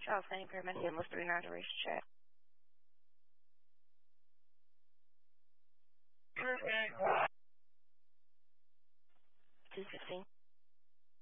Charles St. Pyramid Hill was 39 to race chat. Okay. 216.